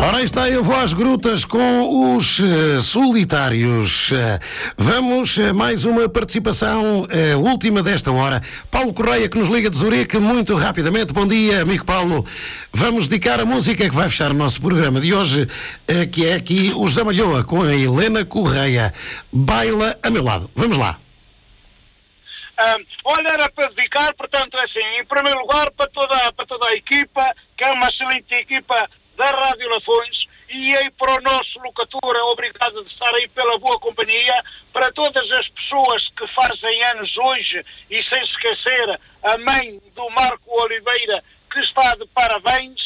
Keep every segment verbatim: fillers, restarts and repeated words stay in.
Ora, aí está, eu vou às grutas com os uh, solitários. Uh, vamos a uh, mais uma participação, uh, última desta hora. Paulo Correia, que nos liga de Zurique, muito rapidamente. Bom dia, amigo Paulo. Vamos dedicar a música que vai fechar o nosso programa de hoje, uh, que é aqui o Zamalhoa, com a Helena Correia. Baila a meu lado. Vamos lá. Um, olha, era para dedicar, portanto, assim, em primeiro lugar, para toda, para toda a equipa, que é uma excelente equipa da Rádio Lafões, e aí para o nosso locutor, obrigado de estar aí pela boa companhia, para todas as pessoas que fazem anos hoje, e sem esquecer a mãe do Marco Oliveira, que está de parabéns,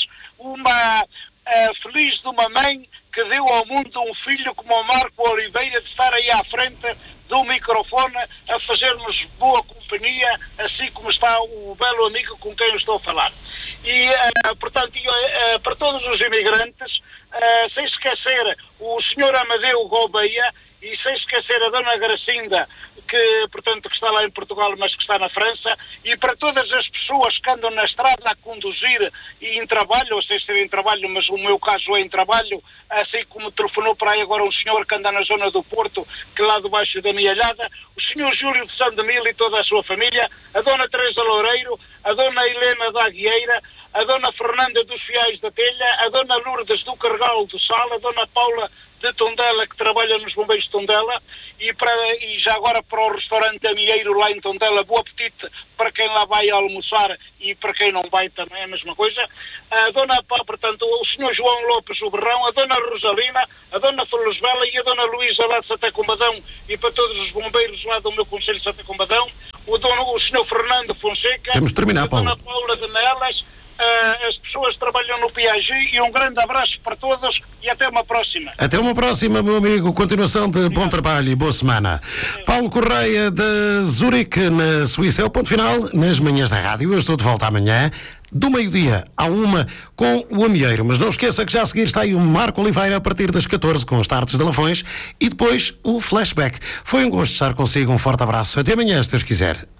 uma uh, feliz de uma mãe que deu ao mundo um filho como o Marco Oliveira, de estar aí à frente do microfone a fazer-nos boa companhia, assim como está o belo amigo com quem eu estou a falar. E, uh, portanto, uh, para todos os imigrantes, uh, sem esquecer o senhor Amadeu Gouveia e sem esquecer a dona Gracinda, que, portanto, que está lá em Portugal, mas que está na França, e para todas as pessoas que andam na estrada a conduzir e em trabalho, ou sem ser em trabalho, mas o meu caso é em trabalho, assim como telefonou para aí agora um senhor que anda na zona do Porto, que lá debaixo da minha alhada, o senhor Júlio de Sandemil e toda a sua família, a dona Teresa Loureiro, a dona Helena da Aguieira, a dona Fernanda dos Fiais da Telha, a dona Lourdes do Carregal do Sal, a dona Paula de Tondela, que trabalha nos Bombeiros de Tondela, e, para, e já agora para o restaurante Amieiro lá em Tondela, bom apetite para quem lá vai almoçar e para quem não vai também é a mesma coisa. A dona, portanto, o senhor João Lopes o Berrão, a dona Rosalina, a dona Felizbela e a dona Luísa lá de Santa Combadão, e para todos os bombeiros lá do meu concelho de Santa Combadão, o, dono, o senhor Fernando Fonseca, temos de terminar, a dona Paulo. Paula de Nelas, Uh, as pessoas que trabalham no Piaget, e um grande abraço para todos e até uma próxima. Até uma próxima, meu amigo. Continuação de bom trabalho e boa semana. Paulo Correia de Zurique, na Suíça. É o ponto final nas manhãs da rádio. Eu estou de volta amanhã, do meio-dia à uma, com o Amieiro. Mas não esqueça que já a seguir está aí o Marco Oliveira a partir das catorze com as tardes de Lafões e depois o Flashback. Foi um gosto estar consigo. Um forte abraço. Até amanhã, se Deus quiser.